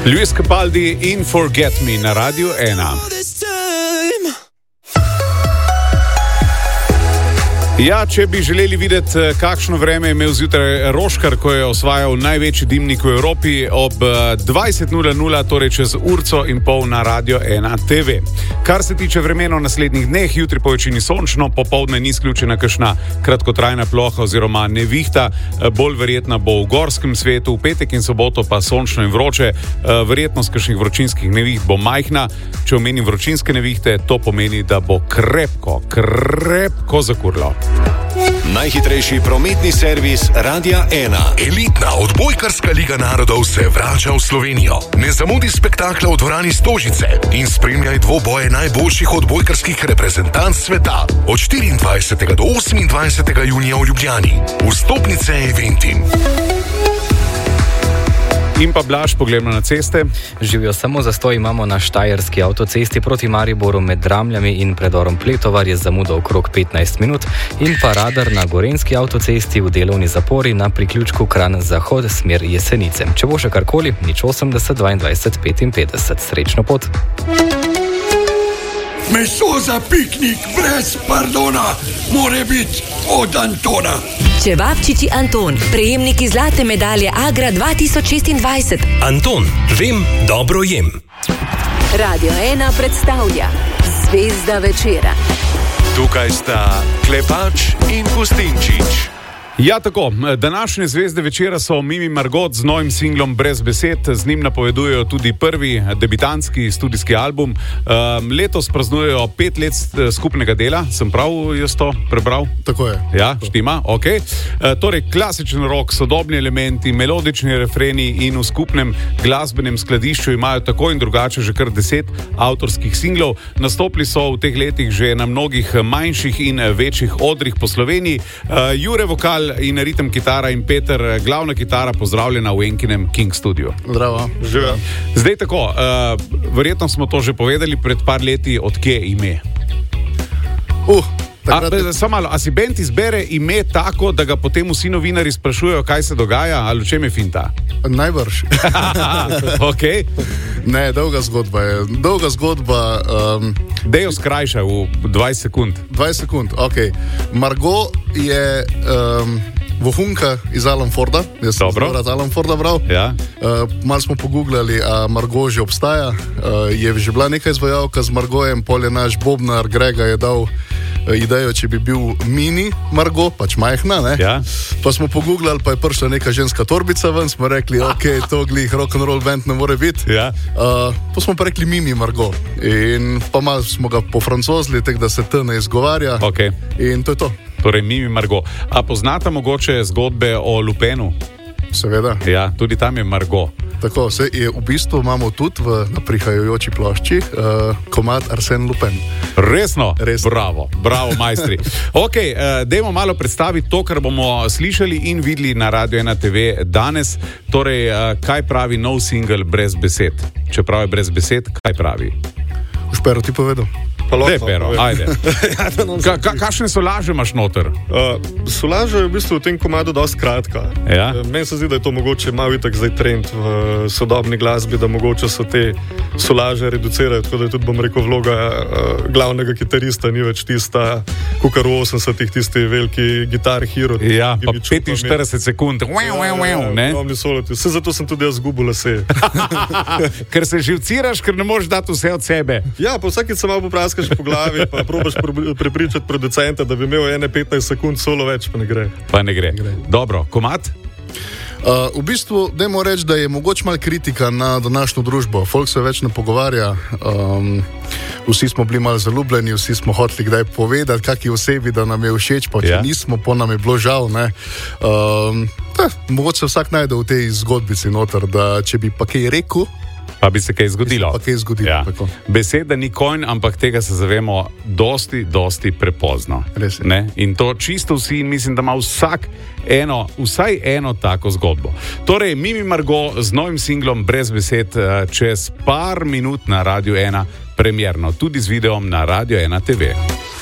Luis Capaldi in Forget Me na Radiu 1. Ja, če bi želeli videti, kakšno vreme je imel zjutraj Roškar, ko je osvajal največji dimnik v Evropi ob 20.00, torej čez urco in pol na Radio 1 TV. Kar se tiče vremena v naslednjih dneh, jutri po večini sončno, popoldne ni izključena kakšna kratkotrajna ploha oziroma nevihta, bolj verjetna bo v gorskem svetu, v petek in soboto pa sončno in vroče, verjetnost kakšnih vročinskih neviht bo majhna. Če omenim vročinske nevihte, to pomeni, da bo krepko zakurlo. Najhitrejši prometni servis Radia 1. Elitna odbojkarska liga narodov se vrača v Slovenijo. Ne zamudi spektakla v dvorani Stožice in spremljaj dvoboje najboljših odbojkarskih reprezentanc sveta od 24. do 28. junija v Ljubljani. Vstopnice Eventim. In pa Blaž, pogledamo na ceste. Živijo samo zastoj imamo na štajerski avtocesti proti Mariboru med Dramljami in predorom Pletovar je zamuda okrog 15 minut in pa radar na gorenski avtocesti v delovni zapori na priključku Kranj-Zahod smer Jesenice. Če bo še karkoli, 080 22 55. Srečno pot. Meso za piknik brez pardona more biti od Antona. Čevapčiči Anton, prejemniki zlate medalje Agra 2026. Anton, vem, dobro jem. Radio 1 predstavlja Zvezda večera. Tukaj sta Klepač in Gustinčič. Ja, tako. Današnje zvezde večera so Mimi Margot z novim singlom Brez besed. Z njim napovedujejo tudi prvi debitantski studijski album. Letos praznujejo 5 let skupnega dela. Sem prav jaz to prebral? Tako je. Ja, štima, ok. Torej, klasičen rock, sodobni elementi, melodični refreni in v skupnem glasbenem skladišču imajo tako in drugače že kar 10 avtorskih singlov. Nastopili so v teh letih že na mnogih manjših in večjih odrih po Sloveniji. Jure vokal in ritem kitara in Peter glavna kitara, pozdravljena v Enkinem King Studiu. Zdravo. Živijo. Zdaj tako, verjetno smo to že povedali pred par leti, od kje ime. Samo malo, a si bend izbere ime tako, da ga potem vsi novinari sprašujejo, kaj se dogaja, ali v čem je finta? Najbrž. Ok. Ne, dolga zgodba je. Dolga zgodba... Dejo skrajša v 20 sekund. 20 sekund, ok. Margot je vohunka iz Alan Forda. Jaz sem zelo Alan Forda bral. Ja. Malo smo pogooglali, a Margot že obstaja. Je že bila neka izvajalka z Margojem, pol je naš bobnar Grega je dal idejo, če bi bil mini Margot, pač majhna, ne? Ja. Pa smo pogooglali, pa je prišla neka ženska torbica ven, smo rekli, ok, to glih rock'n'roll band ne more biti. Ja. Pa smo pa rekli Mimi Margot. In pa malo smo ga pofrancozili, tako da se T ne izgovarja. Ok. In to je to. Torej Mimi Margot. A poznate mogoče zgodbe o Lupenu? Seveda. Ja, tudi tam je Margot. Tako, v bistvu imamo tudi na prihajajoči plošči komad Arsène Lupin. Resno? Bravo, majstri. Ok, dajmo malo predstaviti to, kar bomo slišali in videli na Radio 1 TV danes. Torej, kaj pravi nov single Brez besed? Čeprav je brez besed, kaj pravi? Špero ti povedal. Ne, Pero, ajde. Kakšne solaže imaš noter? Solaža je v bistvu v tem komadu dosti kratka. Ja? Meni se zdi, da je to mogoče malo itak zdaj trend v sodobni glasbi, da mogoče so te solaže reducirajo, tako da je tudi, bom rekel, vloga glavnega kitarista ni več tista, kakor v 80-ih, tisti veliki gitar hero. Ja, pa 45 sekund. Ne? Vse zato sem tudi jaz zgubil lase. Ker se živciraš, ker ne moreš dati vse od sebe. Ja, pa vsakič se malo popraskaš po glavi, pa probaš prepričati producenta, da bi imel 15 sekund solo več, pa ne gre. Dobro, komad? V bistvu, dajmo reči, da je mogoče malo kritika na današnjo družbo. Folk se več ne pogovarja, vsi smo bili malo zaljubljeni, vsi smo hoteli kdaj povedati, kaki osebi, da nam je všeč, pa če nismo, pa nam je bilo žal. Mogoče se vsak najde v tej zgodbici noter, da če bi pa kaj rekel, pa bi se kaj zgodilo. Ja. Beseda ni konj, ampak tega se zavemo dosti prepozno. Res je. Ne? In to čisto vsi, in mislim, da ima vsaj eno tako zgodbo. Torej, Mimi Margot z novim singlom Brez besed čez par minut na Radio 1 premierno, tudi z videom na Radio 1 TV.